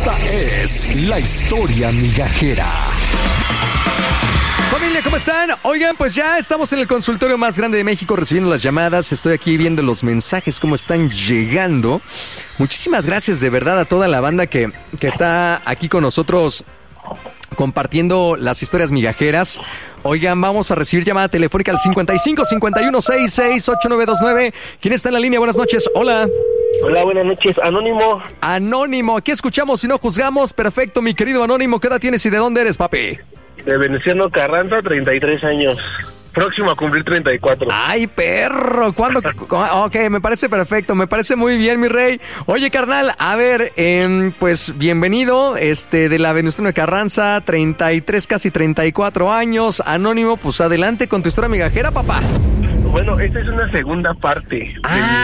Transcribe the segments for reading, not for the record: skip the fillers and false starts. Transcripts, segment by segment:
Esta es la historia migajera. Familia, ¿cómo están? Oigan, pues ya estamos en el consultorio más grande de México recibiendo las llamadas. Estoy aquí viendo los mensajes, cómo están llegando. Muchísimas gracias de verdad a toda la banda que está aquí con nosotros compartiendo las historias migajeras. Oigan, vamos a recibir llamada telefónica al 55 51 66 8929. ¿Quién está en la línea? Buenas noches. Hola. Hola, buenas noches. Anónimo. Anónimo, aquí escuchamos y no juzgamos. Perfecto, mi querido Anónimo. ¿Qué edad tienes y de dónde eres, papi? De Veneciano Carranza, 33 años. Próximo a cumplir 34. ¡Ay, perro! ¿Cuándo? Ok, me parece perfecto, me parece muy bien, mi rey. Oye, carnal, a ver, pues bienvenido, de la Venustiano Carranza, 33, casi 34 años. Anónimo, pues adelante con tu historia migajera, papá. Bueno, esta es una segunda parte.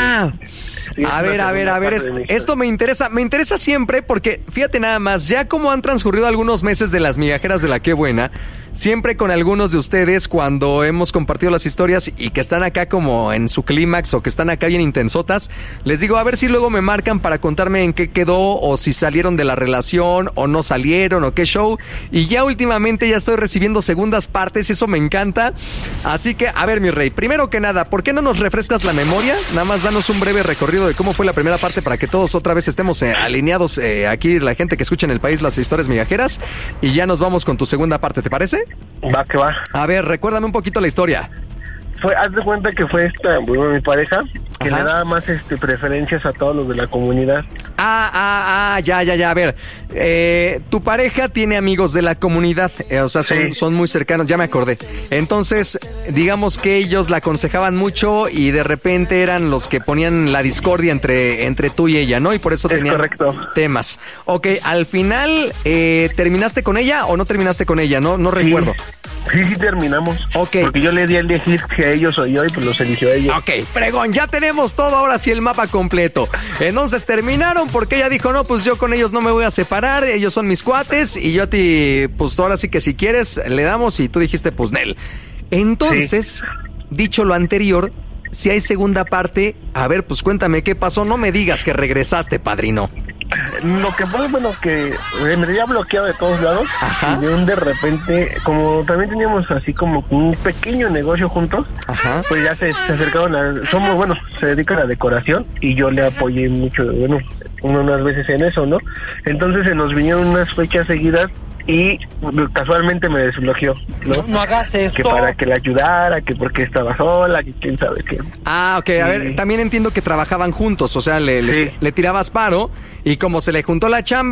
Sí, a ver, esto me interesa siempre porque, fíjate nada más, ya como han transcurrido algunos meses de las migajeras de La Qué Buena, siempre con algunos de ustedes cuando hemos compartido las historias y que están acá como en su clímax o que están acá bien intensotas, les digo a ver si luego me marcan para contarme en qué quedó o si salieron de la relación o no salieron o qué show, y ya últimamente ya estoy recibiendo segundas partes y eso me encanta. Así que, a ver, mi rey, primero que nada, ¿por qué no nos refrescas la memoria? Nada más danos un breve recorrido de cómo fue la primera parte para que todos otra vez estemos alineados, aquí la gente que escucha en el país las historias migajeras, y ya nos vamos con tu segunda parte, ¿te parece? Va que va. A ver, recuérdame un poquito la historia. Haz de cuenta que fue mi pareja, que Ajá. le daba más preferencias a todos los de la comunidad. Ya. A ver, tu pareja tiene amigos de la comunidad, o sea, son muy cercanos, ya me acordé. Entonces, digamos que ellos la aconsejaban mucho y de repente eran los que ponían la discordia entre tú y ella, ¿no? Y por eso tenían temas. Ok, al final, ¿terminaste con ella o no terminaste con ella? No recuerdo. Sí, terminamos. Ok. Porque yo le di a elegir si a ellos o yo y pues los eligió a ella. Ok, pregón, ya tenemos todo, ahora sí el mapa completo. Entonces terminaron porque ella dijo, no, pues yo con ellos no me voy a separar, ellos son mis cuates y yo a ti, pues ahora sí que si quieres le damos, y tú dijiste, pues Nel. Entonces, dicho lo anterior, si hay segunda parte, a ver, pues cuéntame qué pasó, no me digas que regresaste, padrino. Lo que fue, que me había bloqueado de todos lados. Ajá. Y de repente, como también teníamos así como un pequeño negocio juntos. Ajá. Pues ya se acercaron se dedican a la decoración y yo le apoyé mucho, unas veces en eso, ¿no? Entonces se nos vinieron unas fechas seguidas y casualmente me desbloqueó, ¿no? No hagas esto. Que para que la ayudara, que porque estaba sola, que quién sabe qué. Ok, a ver, también entiendo que trabajaban juntos, o sea, le tirabas paro y como se le juntó la chamba,